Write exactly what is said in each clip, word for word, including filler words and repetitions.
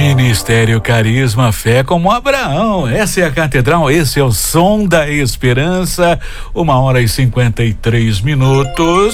Ministério Carisma Fé como Abraão. Essa é a Catedral, esse é o Som da Esperança. Uma hora e cinquenta e três minutos.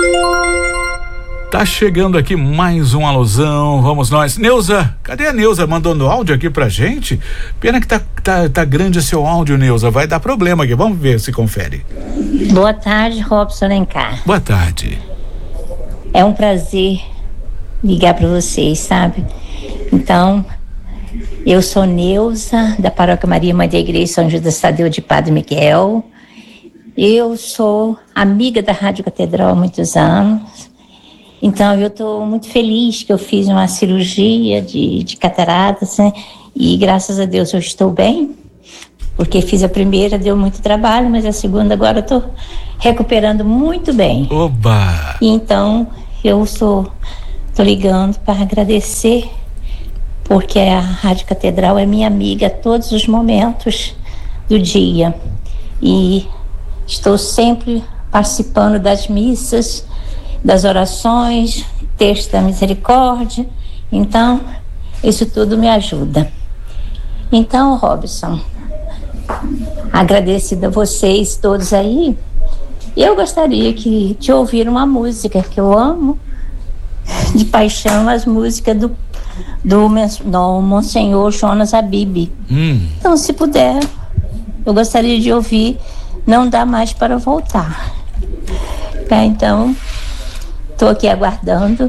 Tá chegando aqui mais um alusão. Vamos nós. Neuza, cadê a Neuza mandando áudio aqui pra gente? Pena que tá, tá, tá grande seu áudio, Neuza. Vai dar problema aqui. Vamos ver se confere. Boa tarde, Robson Alencar. Boa tarde. É um prazer ligar para vocês, sabe? Então, eu sou Neuza, da Paróquia Maria Mãe da Igreja São Judas Tadeu de Padre Miguel. Eu sou amiga da Rádio Catedral há muitos anos. Então, eu estou muito feliz que eu fiz uma cirurgia de, de cataratas, né? E graças a Deus eu estou bem, porque fiz a primeira, deu muito trabalho, mas a segunda agora eu estou recuperando muito bem. Oba! E então, eu estou ligando para agradecer, porque a Rádio Catedral é minha amiga a todos os momentos do dia. E estou sempre participando das missas, das orações, texto da misericórdia. Então, isso tudo me ajuda. Então, Robson, agradecida a vocês todos aí, eu gostaria que, de ouvir uma música que eu amo, de paixão, as músicas do, do, do Monsenhor Jonas Abib. Hum. Então, se puder, eu gostaria de ouvir Não Dá Mais Para Voltar. Tá, então, estou aqui aguardando,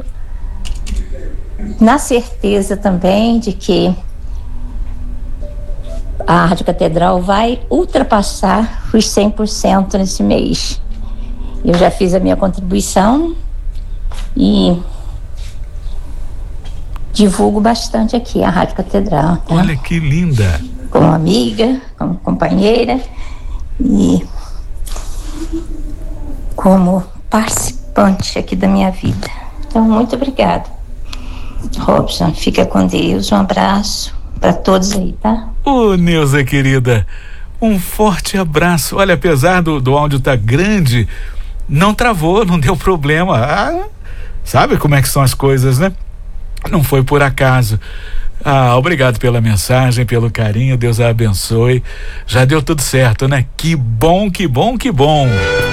na certeza também de que a Rádio Catedral vai ultrapassar os cem por cento nesse mês. Eu já fiz a minha contribuição e divulgo bastante aqui a Rádio Catedral. Tá? Olha que linda! Como amiga, como companheira e como participante aqui da minha vida. Então, muito obrigada. Robson, fica com Deus. Um abraço para todos aí, tá? Ô, Neuza querida, um forte abraço. Olha, apesar do, do áudio tá grande, não travou, não deu problema. Ah, sabe como é que são as coisas, né? Não foi por acaso. Ah, obrigado pela mensagem, pelo carinho, Deus a abençoe. Já deu tudo certo, né? Que bom, que bom, que bom.